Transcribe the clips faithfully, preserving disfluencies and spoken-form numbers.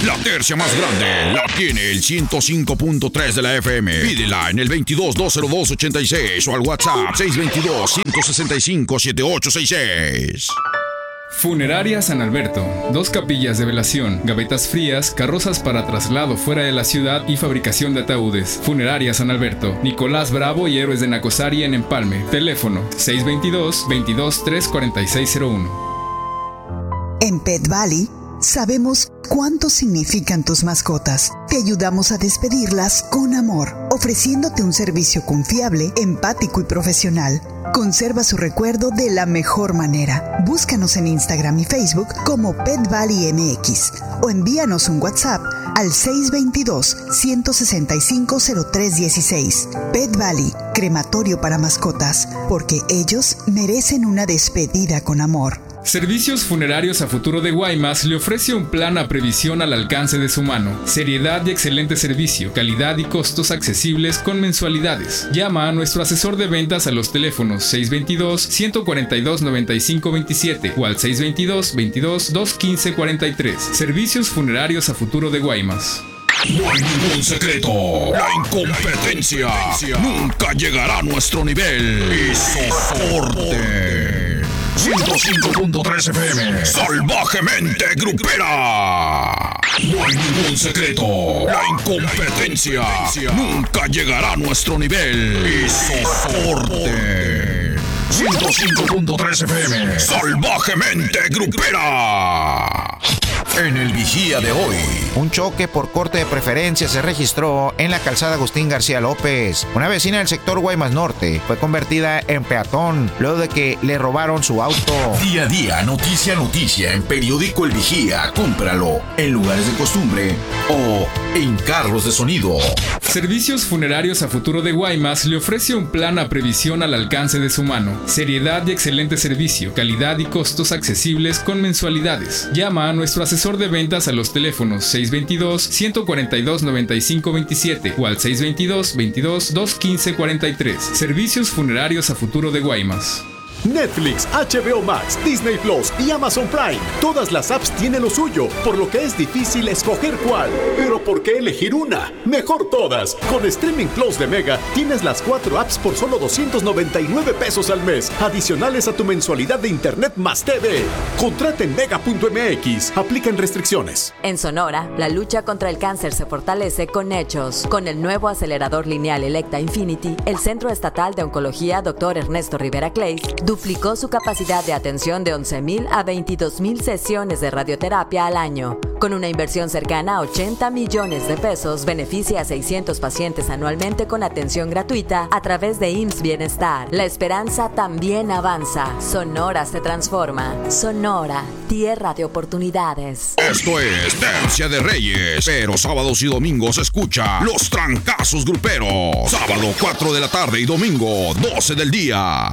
La tercia más grande la tiene el ciento cinco punto tres de la F M. Pídela en el veintidós, dos cero dos, ochenta y seis o al WhatsApp seis veintidós, ciento sesenta y cinco, setenta y ocho sesenta y seis. Funeraria San Alberto. Dos capillas de velación, gavetas frías, carrozas para traslado fuera de la ciudad y fabricación de ataúdes. Funeraria San Alberto. Nicolás Bravo y Héroes de Nacosari en Empalme. Teléfono seis veintidós, veintidós, tres cuarenta y seis cero uno. En Pet Valley sabemos cuánto significan tus mascotas. Te ayudamos a despedirlas con amor, ofreciéndote un servicio confiable, empático y profesional. Conserva su recuerdo de la mejor manera. Búscanos en Instagram y Facebook como Pet Valley M X o envíanos un WhatsApp al seis veintidós, ciento sesenta y cinco, cero tres dieciséis. Pet Valley, crematorio para mascotas, porque ellos merecen una despedida con amor. Servicios Funerarios a Futuro de Guaymas le ofrece un plan a previsión al alcance de su mano. Seriedad y excelente servicio, calidad y costos accesibles con mensualidades. Llama a nuestro asesor de ventas a los teléfonos seis veintidós, ciento cuarenta y dos, noventa y cinco veintisiete o al seis veintidós, veintidós, doscientos quince cuarenta y tres. Servicios Funerarios a Futuro de Guaymas. No hay ningún secreto. La incompetencia nunca llegará a nuestro nivel. Y soporte. ciento cinco punto tres F M. Salvajemente grupera. No hay ningún secreto. La incompetencia nunca llegará a nuestro nivel. Y soporte. ciento cinco punto tres F M. Salvajemente grupera. En el vigía de hoy, un choque por corte de preferencia se registró en la calzada Agustín García López. Una vecina del sector Guaymas Norte fue convertida en peatón luego de que le robaron su auto. Día a día, noticia a noticia en Periódico El Vigía. Cómpralo en lugares de costumbre o en carros de sonido. Servicios Funerarios a Futuro de Guaymas le ofrece un plan a previsión al alcance de su mano. Seriedad y excelente servicio, calidad y costos accesibles con mensualidades. Llama a nuestro asesor de ventas a los teléfonos seis veintidós, ciento cuarenta y dos, noventa y cinco veintisiete o al seis veintidós, veintidós, doscientos quince cuarenta y tres. Servicios Funerarios a Futuro de Guaymas. Netflix, H B O Max, Disney Plus y Amazon Prime. Todas las apps tienen lo suyo, por lo que es difícil escoger cuál. Pero ¿por qué elegir una? Mejor todas. Con Streaming Plus de Mega tienes las cuatro apps por solo doscientos noventa y nueve pesos al mes, adicionales a tu mensualidad de internet más T V. Contrata en mega punto m x. Aplican restricciones. En Sonora, la lucha contra el cáncer se fortalece con hechos. Con el nuevo acelerador lineal Electa Infinity, el Centro Estatal de Oncología doctor Ernesto Rivera Clays duplicó su capacidad de atención de once mil a veintidós mil sesiones de radioterapia al año. Con una inversión cercana a ochenta millones de pesos, beneficia a seiscientos pacientes anualmente con atención gratuita a través de I M S S Bienestar. La esperanza también avanza. Sonora se transforma. Sonora, tierra de oportunidades. Esto es Tercia de Reyes, pero sábados y domingos escucha Los Trancazos Gruperos. Sábado cuatro de la tarde y domingo doce del día.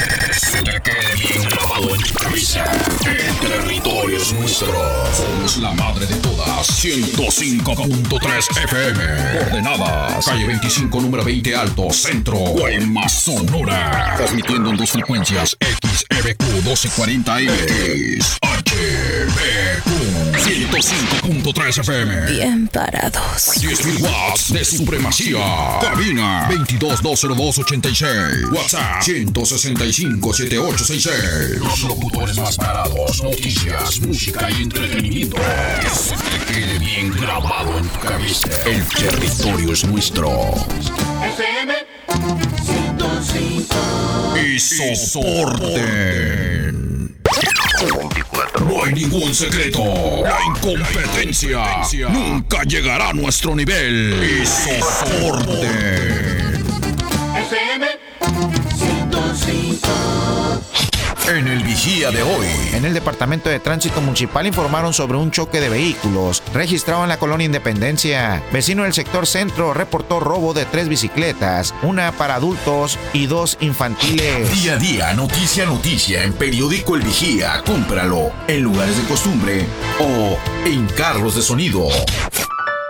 Se te quede bien grabado en tu cabeza. El territorio es nuestro. Somos la madre de todas. ciento cinco punto tres F M. Coordenadas: calle veinticinco, número veinte Alto, Centro, Guaymas, Sonora. Transmitiendo en dos frecuencias: X E B Q doce cuarenta M, X H B Q ciento cinco punto tres F M. Bien parados. diez mil watts de supremacía. Cabina veintidós, dos cero dos, ochenta y seis. WhatsApp ciento sesenta y cinco, setenta y ocho sesenta y seis. Los locutores más parados. Noticias, música y entretenimiento. Que se te quede bien grabado en tu cabeza. El territorio es nuestro. F M ciento cinco. Y soporten. No hay ningún secreto. La incompetencia nunca llegará a nuestro nivel. Y soporten. F M ciento cinco. En el vigía de hoy, en el Departamento de Tránsito Municipal informaron sobre un choque de vehículos registrado en la colonia Independencia. Vecino del sector centro reportó robo de tres bicicletas, una para adultos y dos infantiles. Día a día, noticia a noticia en Periódico El Vigía. Cómpralo en lugares de costumbre o en carros de sonido.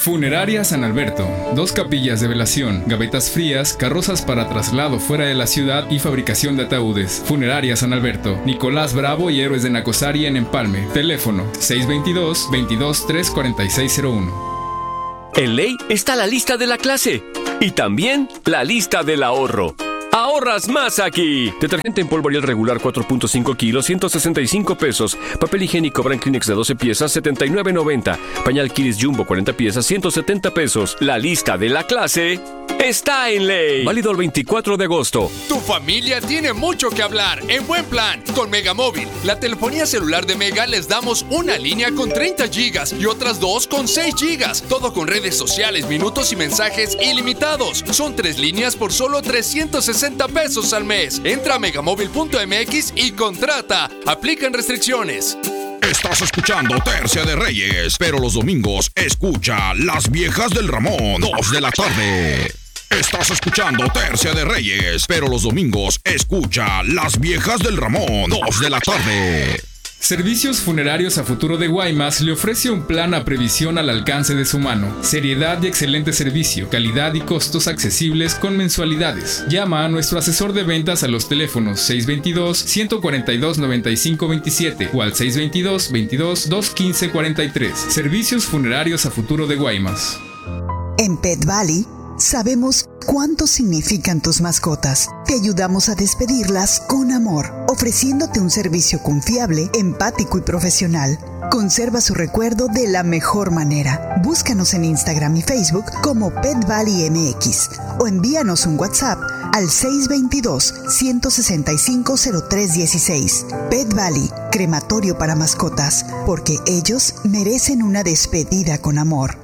Funeraria San Alberto. Dos capillas de velación, gavetas frías, carrozas para traslado fuera de la ciudad y fabricación de ataúdes. Funeraria San Alberto. Nicolás Bravo y Héroes de Nacosari en Empalme. Teléfono seis dos dos, veintidós, tres cuarenta y seis cero uno. En Ley está la lista de la clase y también la lista del ahorro. ¡Ahorras más aquí! Detergente en polvo Ariel regular cuatro punto cinco kilos, ciento sesenta y cinco pesos. Papel higiénico Brand Kleenex de doce piezas, setenta y nueve noventa. Pañal Kiris Jumbo cuarenta piezas, ciento setenta pesos. La lista de la clase está en Ley. Válido el veinticuatro de agosto. Tu familia tiene mucho que hablar en buen plan con Megamóvil. La telefonía celular de Mega les damos una línea con treinta gigas y otras dos con seis gigas. Todo con redes sociales, minutos y mensajes ilimitados. Son tres líneas por solo trescientos sesenta pesos al mes. Entra a megamóvil punto m x y contrata. Aplican restricciones. Estás escuchando Tercia de Reyes, pero los domingos escucha Las Viejas del Ramón, dos de la tarde. Estás escuchando Tercia de Reyes, pero los domingos escucha Las Viejas del Ramón, dos de la tarde. Servicios Funerarios a Futuro de Guaymas le ofrece un plan a previsión al alcance de su mano. Seriedad y excelente servicio, calidad y costos accesibles con mensualidades. Llama a nuestro asesor de ventas a los teléfonos seis dos dos, uno cuatro dos, nueve cinco dos siete o al seis dos dos, veintidós, doscientos quince cuarenta y tres. Servicios Funerarios a Futuro de Guaymas. En Pet Valley sabemos cuánto significan tus mascotas. Te ayudamos a despedirlas con amor, ofreciéndote un servicio confiable, empático y profesional. Conserva su recuerdo de la mejor manera. Búscanos en Instagram y Facebook como Pet Valley M X o envíanos un WhatsApp al seis dos dos, uno seis cinco, cero tres uno seis. Pet Valley, crematorio para mascotas, porque ellos merecen una despedida con amor.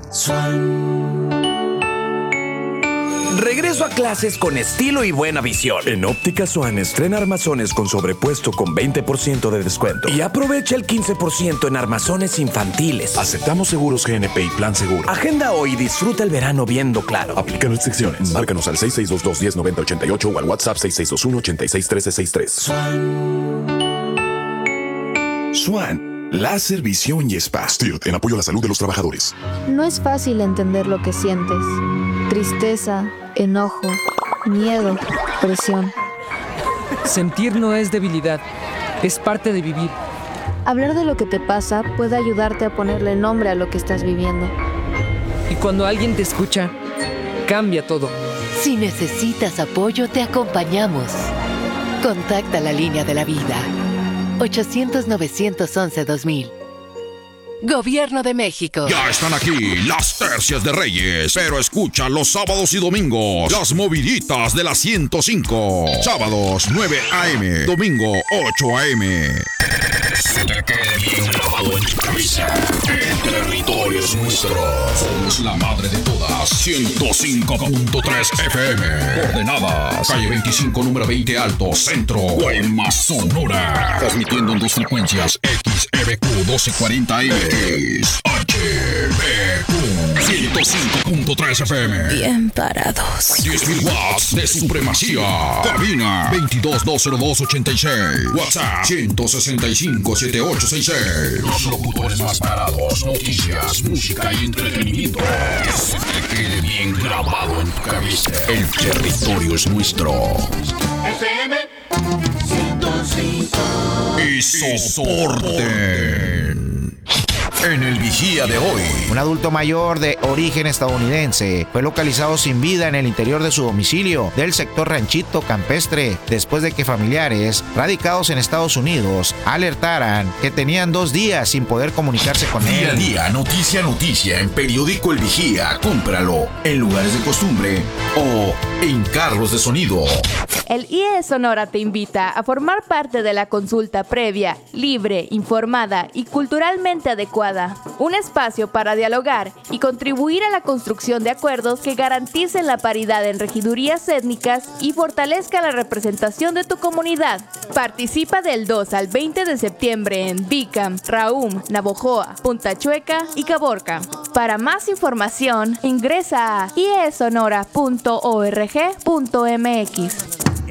Regreso a clases con estilo y buena visión. En Óptica Swan estrena armazones con sobrepuesto con veinte por ciento de descuento. Y aprovecha el quince por ciento en armazones infantiles. Aceptamos seguros G N P y Plan Seguro. Agenda hoy y disfruta el verano viendo claro. Aplican restricciones. Márcanos al seis seis dos dos, uno cero nueve cero, ocho ocho o al WhatsApp seis seis dos uno, ocho seis uno tres sesenta y tres. Swan. Swan. Láser, visión y spa. Stirt, en apoyo a la salud de los trabajadores. No es fácil entender lo que sientes. Tristeza, enojo, miedo, presión. Sentir no es debilidad, es parte de vivir. Hablar de lo que te pasa puede ayudarte a ponerle nombre a lo que estás viviendo. Y cuando alguien te escucha, cambia todo. Si necesitas apoyo, te acompañamos. Contacta la línea de la vida. ochocientos, novecientos once, dos mil. Gobierno de México. Ya están aquí las Tercias de Reyes, pero escucha los sábados y domingos las moviditas de la ciento cinco. Sábados nueve a eme, domingo ocho a eme. Se te quede bien grabado en tu cabeza. El territorio es nuestro. Somos la madre de todas. ciento cinco punto tres F M. Coordenadas: calle veinticinco, número veinte Alto, Centro, Guaymas, Sonora. Transmitiendo en dos frecuencias: X E B Q doce cuarenta M, X H B Q ciento cinco punto tres F M. Bien parados. diez mil watts de supremacía. Cabina veintidós, dos cero dos, ochenta y seis. WhatsApp ciento sesenta y cinco, setenta y ocho sesenta y seis. Los locutores más parados, noticias, música y entretenimiento. Que se te quede bien grabado en tu cabeza. El territorio es nuestro. F M ciento cinco. Y soporten. En el vigía de hoy, un adulto mayor de origen estadounidense fue localizado sin vida en el interior de su domicilio del sector Ranchito Campestre después de que familiares radicados en Estados Unidos alertaran que tenían dos días sin poder comunicarse con él. Día a día, noticia a noticia en Periódico El Vigía. Cómpralo en lugares de costumbre o en carros de sonido. El I E Sonora te invita a formar parte de la consulta previa, libre, informada y culturalmente adecuada. Un espacio para dialogar y contribuir a la construcción de acuerdos que garanticen la paridad en regidurías étnicas y fortalezca la representación de tu comunidad. Participa del dos al veinte de septiembre en Bicam, Raum, Navojoa, Punta Chueca y Caborca. Para más información, ingresa a i e sonora punto org punto m x.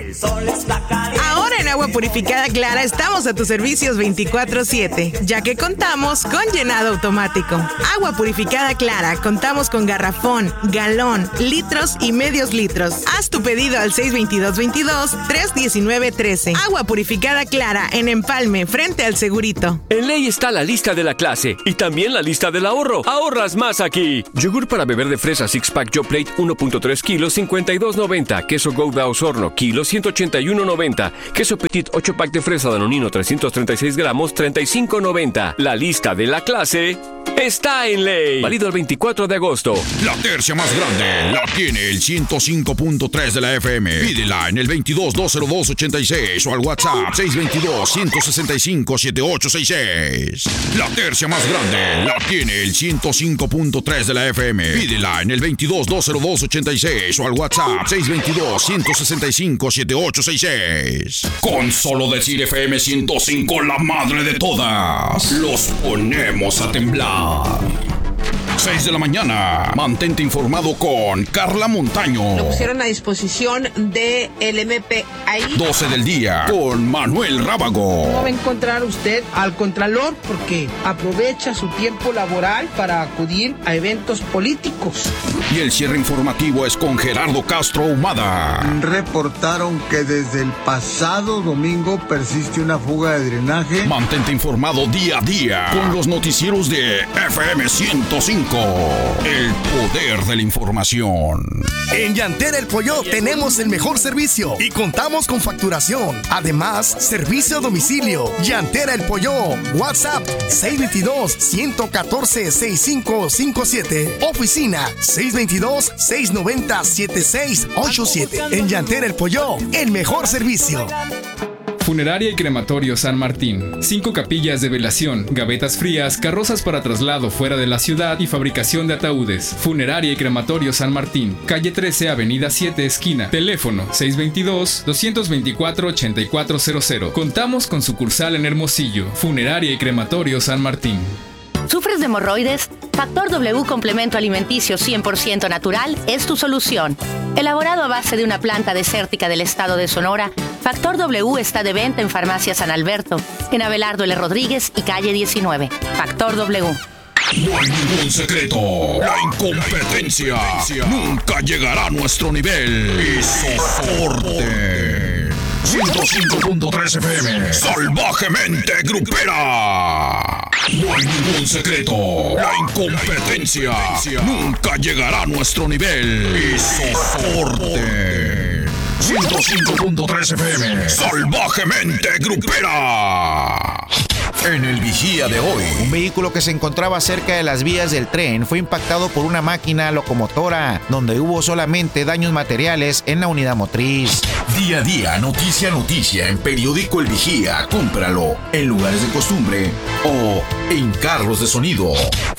El sol está caliente. Ahora en Agua Purificada Clara estamos a tus servicios veinticuatro siete, ya que contamos con llenado automático. Agua Purificada Clara, contamos con garrafón, galón, litros y medios litros. Haz tu pedido al seis veintidós veintidós, tres diecinueve trece. Agua Purificada Clara, en Empalme, frente al Segurito. En Ley está la lista de la clase y también la lista del ahorro. Ahorras más aquí. Yogur para beber de fresa six pack Joe Plate uno punto tres kilos, cincuenta y dos noventa. Queso Gouda Osorno, kilo, ciento ochenta y uno noventa. Queso Petit ocho pack de fresa Danonino trescientos treinta y seis gramos, treinta y cinco noventa. La lista de la clase está en Ley. Válido el veinticuatro de agosto. La tercia más grande la tiene el ciento cinco punto tres de la F M. Pídela en el veintidós dos cero dos ochenta y seis o al WhatsApp seis veintidós ciento sesenta y cinco setenta y ocho sesenta y seis. La tercia más grande la tiene el ciento cinco punto tres de la F M. Pídela en el veintidós dos cero dos ochenta y seis o al WhatsApp seis veintidós ciento sesenta y cinco setenta y ocho sesenta y seis. Con solo decir F M ciento cinco, la madre de todas, los ponemos a temblar. seis de la mañana. Mantente informado con Carla Montaño. Lo pusieron a disposición del M P ahí. doce del día con Manuel Rábago. No va a encontrar usted al Contralor porque aprovecha su tiempo laboral para acudir a eventos políticos. Y el cierre informativo es con Gerardo Castro Humada. Reportaron que desde el pasado domingo persiste una fuga de drenaje. Mantente informado día a día con los noticieros de F M ciento cinco. El poder de la información. En Llantera El Pollo tenemos el mejor servicio y contamos con facturación. Además, servicio a domicilio. Llantera El Pollo. WhatsApp seis veintidós, ciento catorce, sesenta y cinco cincuenta y siete. Oficina seis veintidós, seiscientos noventa, setenta y seis ochenta y siete. En Llantera El Pollo, el mejor servicio. Funeraria y Crematorio San Martín. Cinco capillas de velación, gavetas frías, carrozas para traslado fuera de la ciudad y fabricación de ataúdes. Funeraria y Crematorio San Martín. Calle trece, Avenida siete, esquina. Teléfono seis veintidós, doscientos veinticuatro, ochenta y cuatro cero cero. Contamos con sucursal en Hermosillo. Funeraria y Crematorio San Martín. ¿Sufres de hemorroides? Factor W Complemento Alimenticio cien por ciento natural es tu solución. Elaborado a base de una planta desértica del estado de Sonora, Factor W está de venta en Farmacia San Alberto, en Abelardo L. Rodríguez y calle diecinueve. Factor W. No hay ningún secreto. La incompetencia nunca llegará a nuestro nivel. Y soporte. ciento cinco punto tres F M. Salvajemente grupera. No hay ningún secreto. La incompetencia nunca llegará a nuestro nivel. Y soporte. ciento cinco punto tres F M. Salvajemente grupera. En el vigía de hoy, un vehículo que se encontraba cerca de las vías del tren fue impactado por una máquina locomotora, donde hubo solamente daños materiales en la unidad motriz. Día a día, noticia a noticia, en Periódico El Vigía. Cómpralo en lugares de costumbre o en carros de sonido.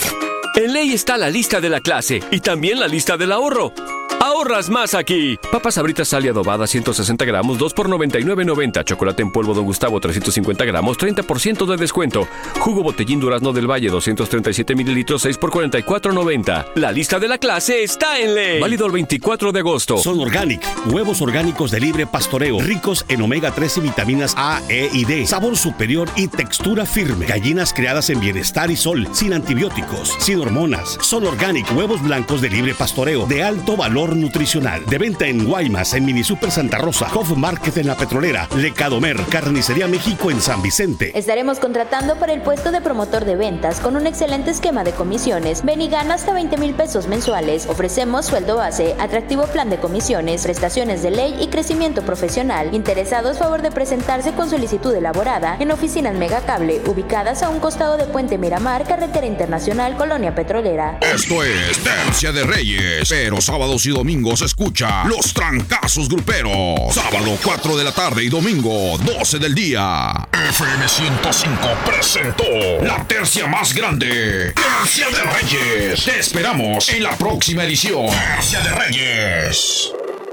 En Ley está la lista de la clase y también la lista del ahorro. Ahorras más aquí. Papas Sabritas Sal y adobada ciento sesenta gramos, dos por noventa y nueve noventa. Chocolate en polvo Don Gustavo trescientos cincuenta gramos, treinta por ciento de descuento. Jugo Botellín Durazno del Valle doscientos treinta y siete mililitros, seis por cuarenta y cuatro noventa. La lista de la clase está en Ley. Válido el veinticuatro de agosto. Son Organic, huevos orgánicos de libre pastoreo, ricos en omega tres y vitaminas A, E y D. Sabor superior y textura firme. Gallinas criadas en bienestar y sol, sin antibióticos, sin hormonas. Son Organic, huevos blancos de libre pastoreo, de alto valor nutricional. De venta en Guaymas, en Mini Super Santa Rosa, Hof Market en La Petrolera, Lecadomer, Carnicería México en San Vicente. Estaremos contratando para el puesto de promotor de ventas con un excelente esquema de comisiones. Ven y gana hasta veinte mil pesos mensuales. Ofrecemos sueldo base, atractivo plan de comisiones, prestaciones de ley y crecimiento profesional. Interesados, favor de presentarse con solicitud elaborada en oficinas Megacable, ubicadas a un costado de Puente Miramar, Carretera Internacional, Colonia Petrolera. Esto es Tercia de Reyes, pero sábados y domingos escucha Los Trancazos Gruperos. Sábado cuatro de la tarde y domingo doce del día. F M ciento cinco presentó la tercia más grande, Tercia de Reyes. Te esperamos en la próxima edición. Tercia de Reyes.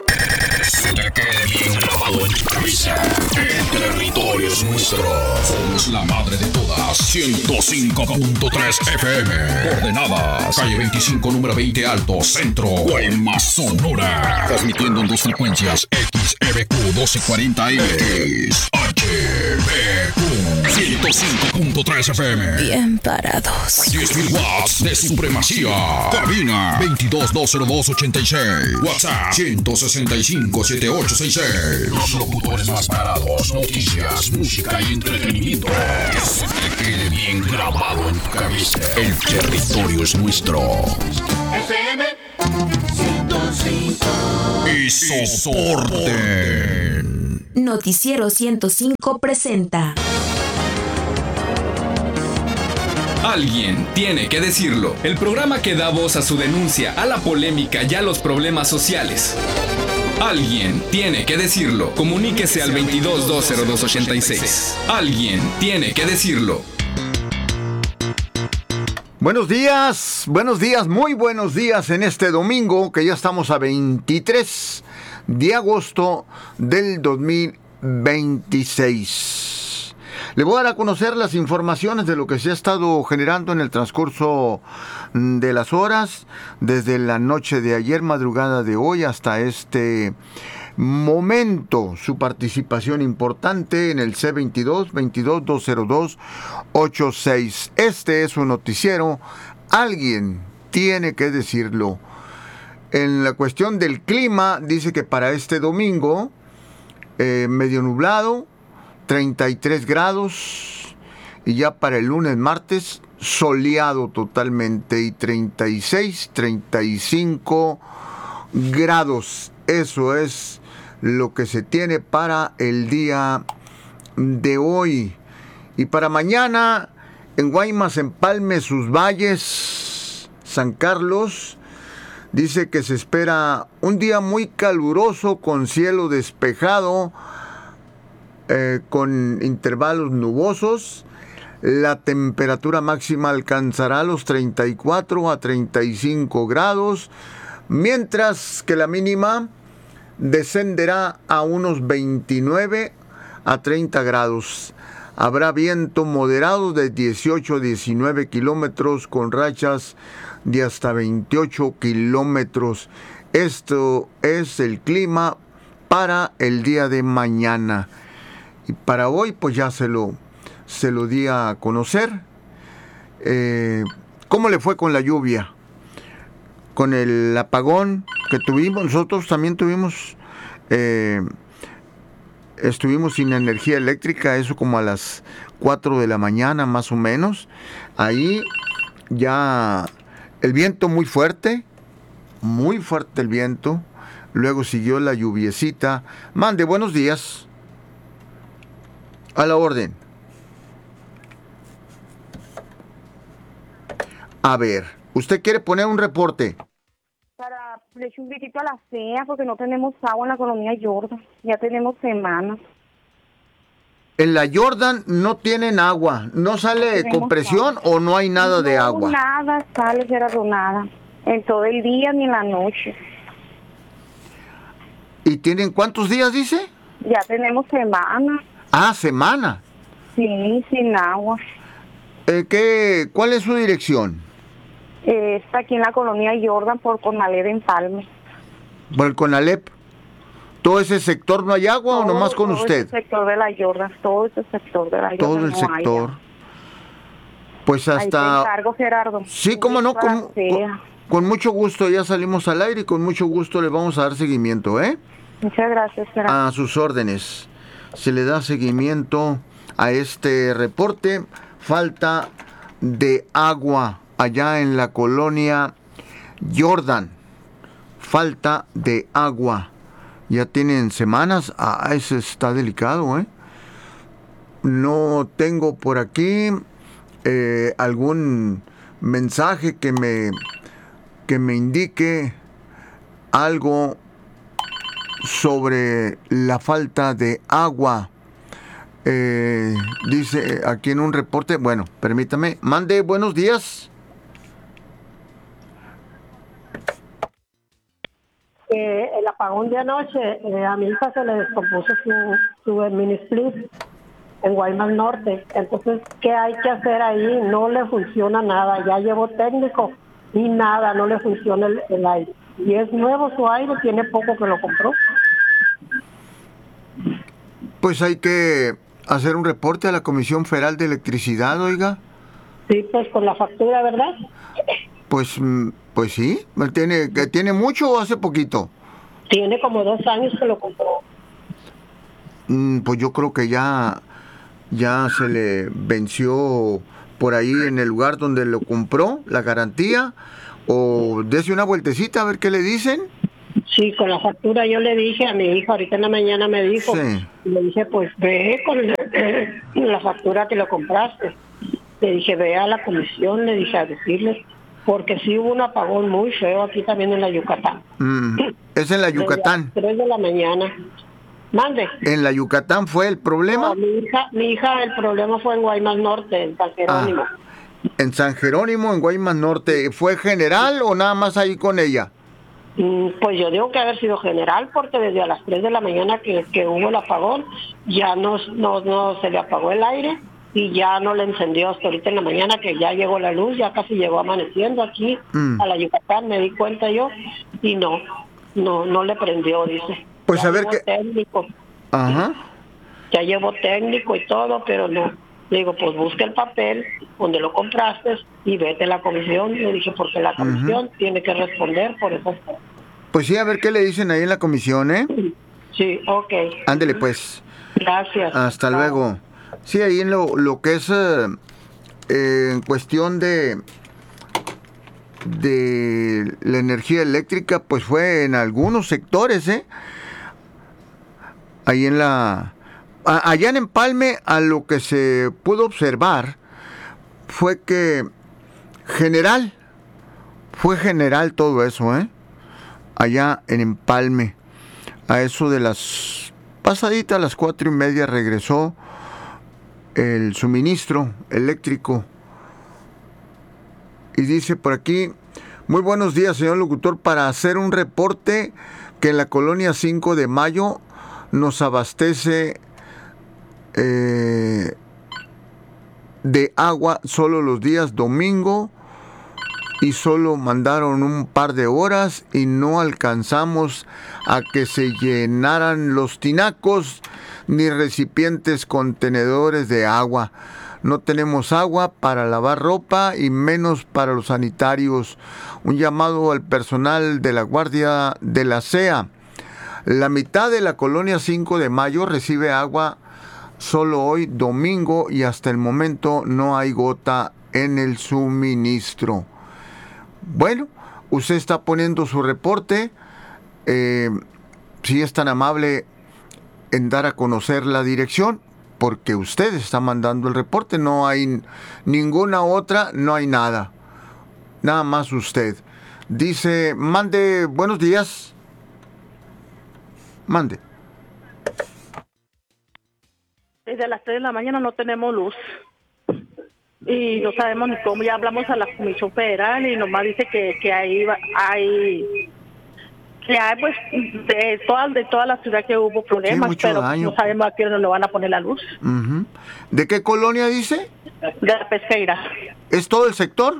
Se te quede bien grabado en tu cabeza. El territorio es nuestro. Somos la madre de todas. ciento cinco punto tres F M. Coordenadas: calle veinticinco, número veinte Alto, Centro, Guaymas, Sonora. Transmitiendo en dos frecuencias, X X E B Q doce cuarenta X H B Q ciento cinco punto tres F M. Bien parados. diez mil watts de supremacía. Cabina veintidós dos cero dos ochenta y seis. WhatsApp ciento sesenta y cinco setenta y ocho sesenta y seis. Los locutores más parados. Noticias, música y entretenimiento. Que se te quede bien grabado en tu cabeza. El territorio es nuestro. F M ciento cinco. Y soporten. Noticiero ciento cinco presenta. Alguien tiene que decirlo. El programa que da voz a su denuncia, a la polémica y a los problemas sociales. Alguien tiene que decirlo. Comuníquese al veintidós dos cero dos ochenta y seis. Alguien tiene que decirlo. Buenos días, buenos días, muy buenos días en este domingo, que ya estamos a veintitrés de agosto del dos mil veintiséis. Le voy a dar a conocer las informaciones de lo que se ha estado generando en el transcurso de las horas, desde la noche de ayer, madrugada de hoy, hasta este momento. Su participación importante en el C veintidós veintidós dos cero dos ochenta y seis. Este es un noticiero. Alguien tiene que decirlo. En la cuestión del clima, dice que para este domingo, eh, medio nublado, treinta y tres grados, y ya para el lunes, martes, soleado totalmente, y treinta y seis, treinta y cinco grados. Eso es lo que se tiene para el día de hoy. Y para mañana, en Guaymas, Empalme, Sus Valles, San Carlos, dice que se espera un día muy caluroso con cielo despejado, eh, con intervalos nubosos. La temperatura máxima alcanzará los treinta y cuatro a treinta y cinco grados, mientras que la mínima descenderá a unos veintinueve a treinta grados. Habrá viento moderado de dieciocho a diecinueve kilómetros con rachas de hasta veintiocho kilómetros. Esto es el clima para el día de mañana. Y para hoy pues ya se lo, se lo di a conocer. Eh, ¿Cómo le fue con la lluvia? Con el apagón que tuvimos, nosotros también tuvimos, eh, estuvimos sin energía eléctrica, eso como a las cuatro de la mañana más o menos. Ahí ya el viento muy fuerte, muy fuerte el viento. Luego siguió la lluviecita. Mande, buenos días. A la orden. A ver, ¿usted quiere poner un reporte? Para le echo un gritito a la C E A porque no tenemos agua en la colonia Jordan. Ya tenemos semanas. En la Jordan no tienen agua. ¿No sale no compresión agua. O no hay nada no, de agua? Nada sale, Gerardo, nada. En todo el día ni en la noche. ¿Y tienen cuántos días, dice? Ya tenemos semanas. Ah, semana. Sí, sin agua. Eh, ¿qué, ¿Cuál es su dirección? Eh, está aquí en la colonia Jordan por Conalep en Palme. ¿Por el Conalep? ¿Todo ese sector no hay agua todo, o nomás con todo usted? Todo ese sector de la Jordan, todo ese sector de la Jordan. Todo el no sector. Hay. Pues hasta... Ahí te encargo, Gerardo. Sí, cómo no, con, con, con mucho gusto, ya salimos al aire y con mucho gusto le vamos a dar seguimiento, ¿eh? Muchas gracias, Gerardo. A sus órdenes. Se le da seguimiento a este reporte. Falta de agua allá en la colonia Jordan. Falta de agua. Ya tienen semanas. Ah, eso está delicado, ¿eh? No tengo por aquí eh, algún mensaje que me, que me indique algo sobre la falta de agua. Eh, dice aquí en un reporte, bueno, permítame, mande buenos días. Eh, el apagón de anoche, eh, a mi hija se le descompuso su, su mini split en Guaymas Norte. Entonces, ¿qué hay que hacer ahí? No le funciona nada. Ya llevo técnico y nada, no le funciona el, el aire. Y es nuevo su aire, tiene poco que lo compró. Pues hay que hacer un reporte a la Comisión Federal de Electricidad, oiga. Sí, pues con la factura, ¿verdad? Pues, pues sí. ¿Tiene, ¿Tiene mucho o hace poquito? Tiene como dos años que lo compró. Mm, pues yo creo que ya, ya se le venció por ahí en el lugar donde lo compró la garantía. O dése una vueltecita a ver qué le dicen. Sí, con la factura yo le dije a mi hija, ahorita en la mañana me dijo, sí. Le dije, pues ve con eh, la factura que lo compraste. Le dije, ve a la comisión, le dije a decirles, porque sí hubo un apagón muy feo aquí también en la Yucatán. Mm, ¿Es en la Yucatán? Desde las tres de la mañana. Mande. ¿En la Yucatán fue el problema? No, mi hija, mi hija, el problema fue en Guaymas Norte, en San Jerónimo. Ah, en San Jerónimo, en Guaymas Norte. ¿Fue general o nada más ahí con ella? Pues yo digo que haber sido general, porque desde las tres de la mañana que, que hubo el apagón, ya no, no, no se le apagó el aire y ya no le encendió hasta ahorita en la mañana, que ya llegó la luz, ya casi llegó amaneciendo aquí mm. a la Yucatán, me di cuenta yo, y no, no, no le prendió, dice. Pues ya a ver qué... técnico. Ajá. Ya llevó técnico y todo, pero no. Le digo, pues busca el papel donde lo compraste y vete a la comisión. Le dije, porque la comisión uh-huh. tiene que responder por esas cosas. Pues sí, a ver qué le dicen ahí en la comisión, ¿eh? Sí, ok. Ándele, pues. Gracias. Hasta Chao. Luego. Sí, ahí en lo, lo que es eh, eh, en cuestión de de la energía eléctrica, pues fue en algunos sectores, ¿eh? Ahí en la... Allá en Empalme, a lo que se pudo observar fue que general, fue general todo eso, ¿eh? Allá en Empalme, a eso de las pasaditas, a las cuatro y media regresó el suministro eléctrico. Y dice por aquí, muy buenos días, señor locutor, para hacer un reporte que en la colonia cinco de mayo nos abastece Eh, de agua solo los días domingo y solo mandaron un par de horas y no alcanzamos a que se llenaran los tinacos ni recipientes contenedores de agua. No tenemos agua para lavar ropa y menos para los sanitarios. Un llamado al personal de la Guardia de la C E A. La mitad de la colonia cinco de mayo recibe agua solo hoy domingo y hasta el momento no hay gota en el suministro. Bueno, usted está poniendo su reporte. Eh, si es tan amable en dar a conocer la dirección, porque usted está mandando el reporte, no hay ninguna otra, no hay nada. Nada más usted. Dice, mande, buenos días. Mande. Desde las tres de la mañana no tenemos luz y no sabemos ni cómo. Ya hablamos a la Comisión Federal y nomás dice que, que ahí hay que hay pues de toda, de toda la ciudad que hubo problemas, sí, pero daño. No sabemos a qué hora le van a poner la luz. Uh-huh. ¿De qué colonia dice? De la Pesqueira. ¿Es todo el sector?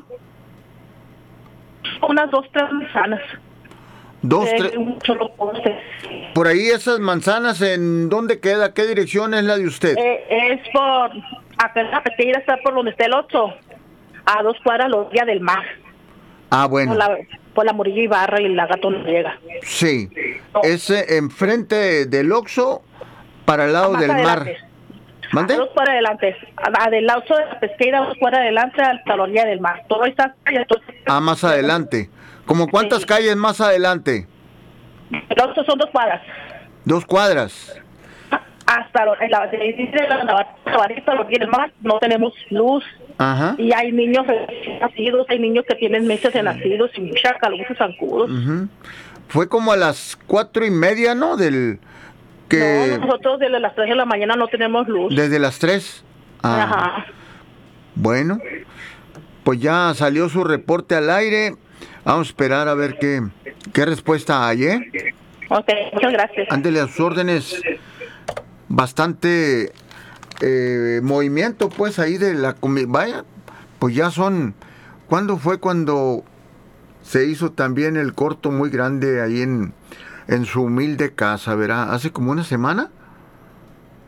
Unas dos, tres manzanas. Dos, tres. Por ahí esas manzanas, ¿en dónde queda? ¿Qué dirección es la de usted? Eh, es por, acá en la Pesqueira está por donde está el ocho, a dos cuadras la orilla del mar. Ah, bueno. Por la, por la Murillo Ibarra y la Gato Noriega. Sí, no. Es eh, enfrente del Oxxo, para el lado del adelante. Mar. ¿Mande? A dos cuadras adelante, a, a del Oxxo de la Pesqueira, dos cuadras adelante hasta la orilla del mar. Todo está... Entonces, ah, más adelante. ¿Cómo cuántas sí. calles más adelante? El Oxxo son dos cuadras. Dos cuadras. Hasta la, la, la, la mar no tenemos luz. Ajá. Y hay niños nacidos, hay niños que tienen meses de nacidos y mucha calor, muchos zancudos. Uh-huh. Fue como a las cuatro y media, ¿no? Del que no, nosotros desde las tres de la mañana no tenemos luz. ¿Desde las tres? Ah. Ajá. Bueno, pues ya salió su reporte al aire. Vamos a esperar a ver qué, qué respuesta hay, ¿eh? Ok, muchas gracias. Ándele a sus órdenes. Bastante eh, movimiento, pues, ahí de la... Vaya, pues ya son... ¿Cuándo fue cuando se hizo también el corto muy grande ahí en, en su humilde casa, verá? ¿Hace como una semana?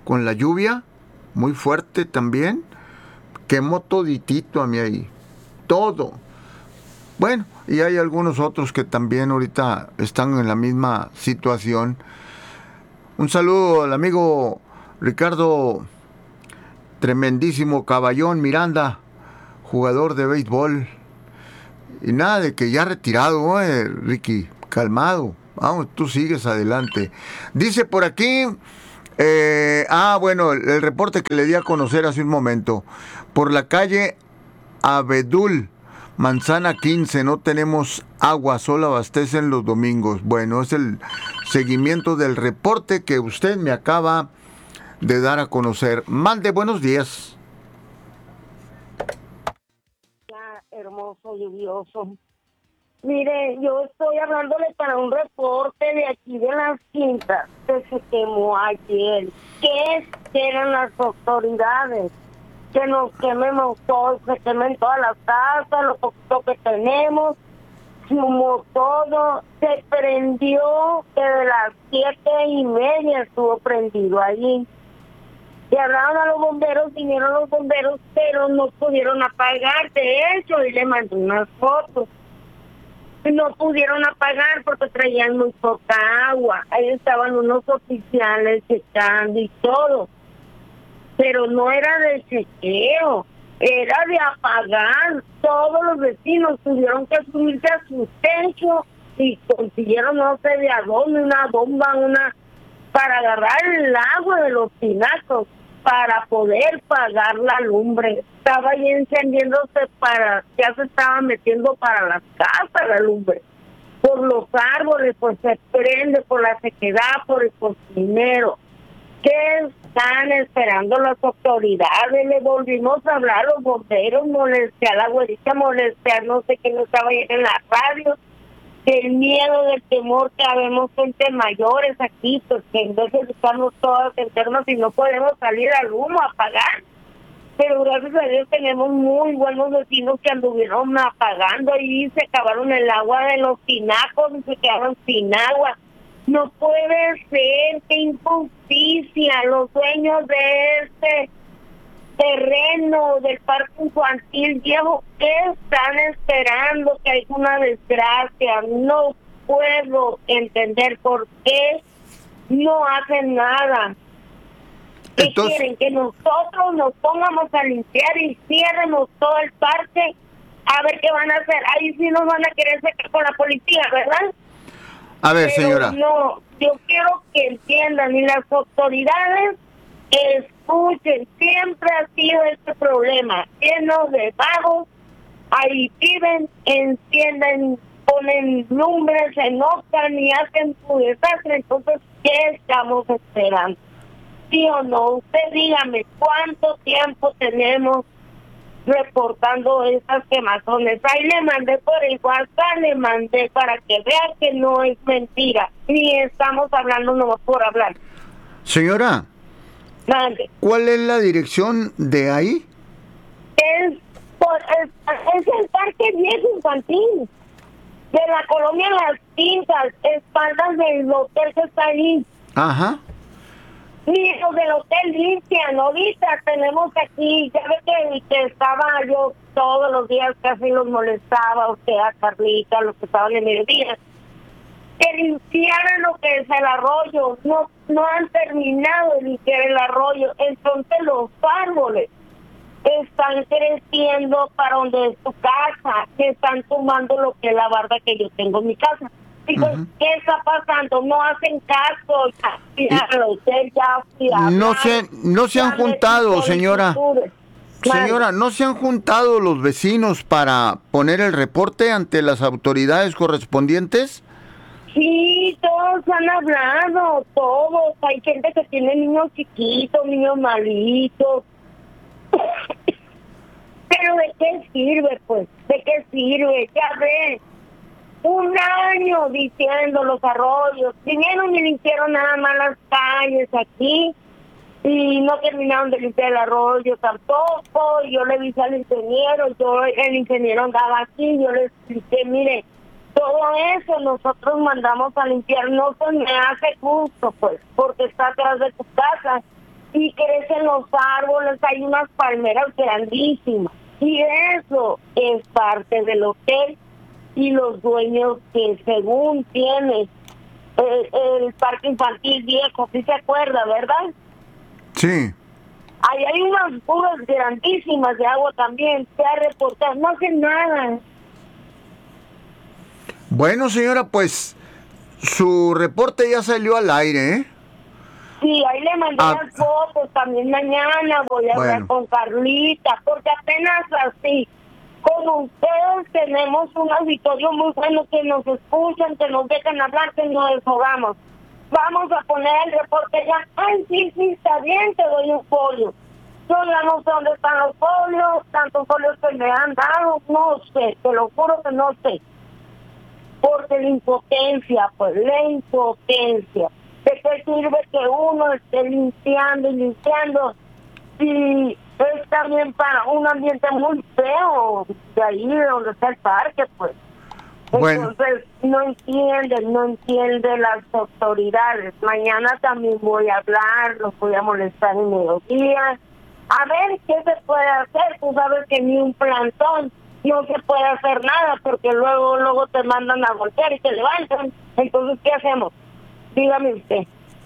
con la lluvia, muy fuerte también, quemó toditito a mí ahí, todo. Bueno, y hay algunos otros que también ahorita están en la misma situación. Un saludo al amigo Ricardo Tremendísimo Caballón Miranda, jugador de béisbol. Y nada de que ya retirado, eh, Ricky, calmado. Vamos, tú sigues adelante. Dice por aquí, eh, ah, bueno, el, el reporte que le di a conocer hace un momento. Por la calle Abedul, Manzana quince, no tenemos agua, solo abastecen los domingos. Bueno, es el seguimiento del reporte que usted me acaba de dar a conocer. Mande, buenos días. Ya, hermoso, lluvioso. Mire, yo estoy hablándole para un reporte de aquí de las quintas que se quemó ayer. ¿Qué esperan las autoridades? Que nos quememos todo, que quemen todas las casas, lo poquito que tenemos, fumó todo, se prendió, que de las siete y media estuvo prendido allí. Y hablaron a los bomberos, vinieron los bomberos, pero no pudieron apagar, de hecho, y le mandé unas fotos. No pudieron apagar porque traían muy poca agua. Ahí estaban unos oficiales checando y todo. Pero no era de chequeo, era de apagar. Todos los vecinos tuvieron que subirse a su techo y consiguieron, no sé de a dónde, una bomba, una para agarrar el agua de los tinacos para poder pagar la lumbre. Estaba ahí encendiéndose para, ya se estaba metiendo para las casas la lumbre. Por los árboles, pues se prende, por la sequedad, por el cocinero. ¿Qué están esperando las autoridades? Le volvimos a hablar a los bomberos, molesté a la güerita, molesté a no sé quién estaba ahí en la radio. El miedo, del temor que habemos gente mayores aquí, pues que en vez de estamos todas enfermas y no podemos salir al humo a apagar. Pero gracias a Dios tenemos muy buenos vecinos que anduvieron apagando y se acabaron el agua de los tinacos y se quedaron sin agua. No puede ser, qué injusticia. Los dueños de este terreno del parque infantil viejo, ¿qué están esperando? Que hay una desgracia. No puedo entender por qué no hacen nada. ¿Qué Entonces... quieren? Que nosotros nos pongamos a limpiar y ciérremos todo el parque. A ver qué van a hacer. Ahí sí nos van a querer sacar con la policía, ¿verdad? A ver, Pero señora. No, yo quiero que entiendan, y las autoridades escuchen, siempre ha sido este problema, lleno de vagos, ahí viven, encienden, ponen lumbre, se enojan y hacen su desastre. Entonces, ¿qué estamos esperando? ¿Sí o no? Usted dígame, ¿cuánto tiempo tenemos reportando esas quemazones? Ahí le mandé por el WhatsApp, le mandé para que vea que no es mentira, ni estamos hablando nomás por hablar. Señora, Mande. ¿Cuál es la dirección de ahí? Es, por, es, es el parque viejo infantil de la colonia Las Quintas, espaldas del hotel que está ahí. Ajá. Y los del hotel limpian. Ahorita tenemos aquí, ya ve que, que estaba yo todos los días, casi los molestaba, usted, a Carlita, los que estaban en el día, que limpiaran lo que es el arroyo. No no han terminado de limpiar el arroyo. Entonces los árboles están creciendo para donde es tu casa, que están tomando lo que es la barda que yo tengo en mi casa. Y pues, uh-huh. ¿qué está pasando? No hacen caso. Ya, ya, usted ya, ya no se no se han juntado, señora. Señora, ¿no se han juntado los vecinos para poner el reporte ante las autoridades correspondientes? Sí, todos han hablado, todos. Hay gente que tiene niños chiquitos, niños malitos. Pero ¿de qué sirve, pues? ¿De qué sirve? Ya ves, un año diciendo los arroyos. Vinieron y limpiaron nada más las calles aquí y no terminaron de limpiar el arroyo tampoco. Yo le dije al ingeniero, yo el ingeniero andaba aquí, yo le expliqué, mire, todo eso nosotros mandamos a limpiar, no se me hace justo, pues, porque está atrás de tu casa y crecen los árboles, hay unas palmeras grandísimas. Y eso es parte del hotel y los dueños que según tiene el, el parque infantil viejo, ¿sí se acuerda, verdad? Sí. Ahí hay unas fugas grandísimas de agua también, se ha reportado, no hacen nada. Bueno, señora, pues su reporte ya salió al aire, ¿eh? Sí, ahí le mandé Ah. las fotos, también mañana voy a Bueno. hablar con Carlita, porque apenas así, con ustedes tenemos un auditorio muy bueno, que nos escuchan, que nos dejan hablar, que nos desahogamos. Vamos a poner el reporte ya. Ay, sí, sí, está bien, te doy un folio. Yo ya no sé dónde están los folios, tantos folios que me han dado, no sé, te lo juro que no sé. Porque la impotencia, pues, la impotencia. ¿De qué sirve que uno esté limpiando y limpiando? Y es también para un ambiente muy feo, de ahí de donde está el parque, pues. Bueno. Entonces, no entienden, no entienden las autoridades. Mañana también voy a hablar, los voy a molestar en mediodía. A ver qué se puede hacer. Tú sabes que ni un plantón no se puede hacer nada, porque luego luego te mandan a golpear y te levantan. Entonces, ¿qué hacemos? Dígame usted.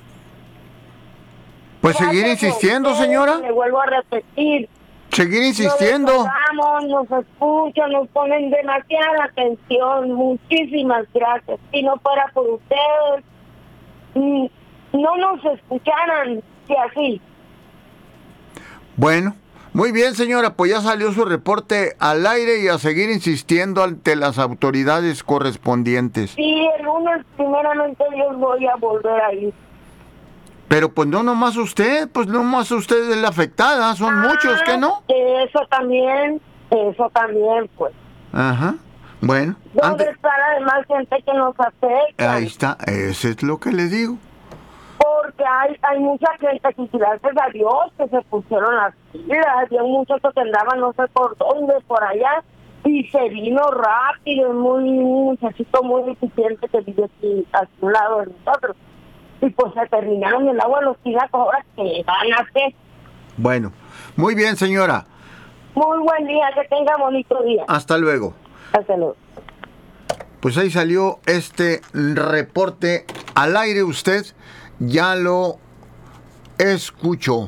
Pues seguir insistiendo, señora. Le vuelvo a repetir. Seguir insistiendo. Nos escuchamos, nos escuchan, nos ponen demasiada atención. Muchísimas gracias. Si no fuera por ustedes, mm, no nos escucharan, si así. Bueno, muy bien, señora, pues ya salió su reporte al aire y a seguir insistiendo ante las autoridades correspondientes. Sí, el lunes, primeramente, yo voy a volver a ir. Pero pues no nomás usted, pues no nomás usted es la afectada, son Ah, muchos, ¿que no? Eso también, eso también, pues. Ajá, bueno, ¿Dónde antes, está la demás gente que nos afecta? ahí está, eso es lo que le digo. Porque hay hay mucha gente, que gracias a Dios, que se pusieron las pilas. Había un muchacho que andaba no sé por dónde, por allá, y se vino rápido, muy un muchachito muy deficiente que vive aquí a su lado de nosotros. Y pues se terminaron el agua los tinacos, ahora que van a hacer. Bueno, muy bien, señora, Muy buen día, que tenga bonito día. hasta luego. Hasta luego. Pues ahí salió este reporte al aire, usted ya lo escuchó.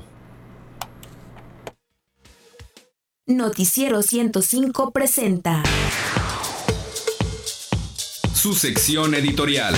Noticiero ciento cinco presenta su sección editorial.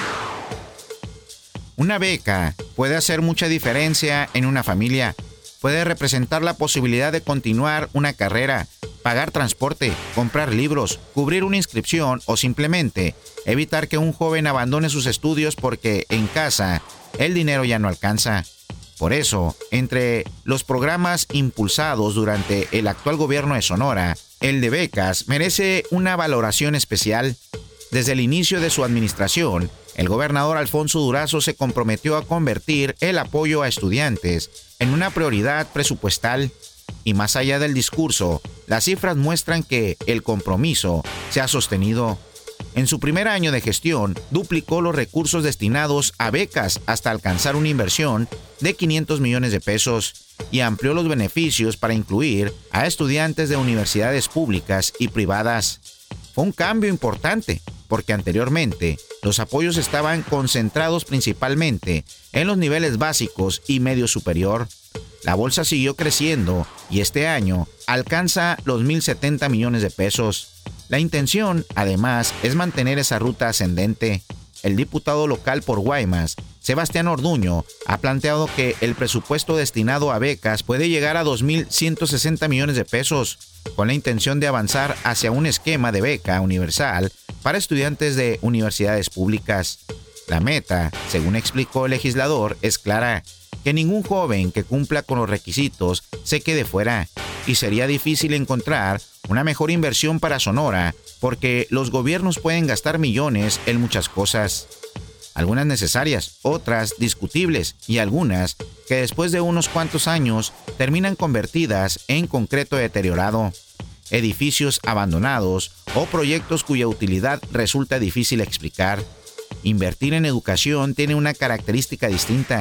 Una beca puede hacer mucha diferencia en una familia. Puede representar la posibilidad de continuar una carrera, pagar transporte, comprar libros, cubrir una inscripción o simplemente evitar que un joven abandone sus estudios porque en casa el dinero ya no alcanza. Por eso, entre los programas impulsados durante el actual gobierno de Sonora, el de becas merece una valoración especial. Desde el inicio de su administración, el gobernador Alfonso Durazo se comprometió a convertir el apoyo a estudiantes en una prioridad presupuestal. Y más allá del discurso, las cifras muestran que el compromiso se ha sostenido. En su primer año de gestión, duplicó los recursos destinados a becas hasta alcanzar una inversión de quinientos millones de pesos y amplió los beneficios para incluir a estudiantes de universidades públicas y privadas. Fue un cambio importante, porque anteriormente los apoyos estaban concentrados principalmente en los niveles básicos y medio superior. La bolsa siguió creciendo y este año alcanza los mil setenta millones de pesos. La intención, además, es mantener esa ruta ascendente. El diputado local por Guaymas, Sebastián Orduño, ha planteado que el presupuesto destinado a becas puede llegar a dos mil ciento sesenta millones de pesos, con la intención de avanzar hacia un esquema de beca universal para estudiantes de universidades públicas. La meta, según explicó el legislador, es clara: que ningún joven que cumpla con los requisitos se quede fuera, y sería difícil encontrar una mejor inversión para Sonora, porque los gobiernos pueden gastar millones en muchas cosas, algunas necesarias, otras discutibles y algunas que después de unos cuantos años terminan convertidas en concreto deteriorado, edificios abandonados o proyectos cuya utilidad resulta difícil explicar. Invertir en educación tiene una característica distinta.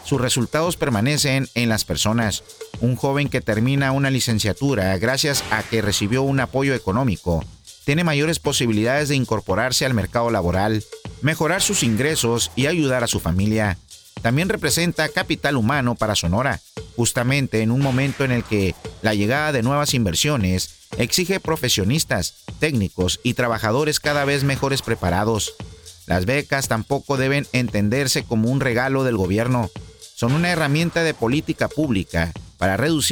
sus resultados permanecen en las personas. Un joven que termina una licenciatura gracias a que recibió un apoyo económico tiene mayores posibilidades de incorporarse al mercado laboral, mejorar sus ingresos y ayudar a su familia. También representa capital humano para Sonora, justamente en un momento en el que la llegada de nuevas inversiones exige profesionistas, técnicos y trabajadores cada vez mejores preparados. Las becas tampoco deben entenderse como un regalo del gobierno. Son una herramienta de política pública para reducir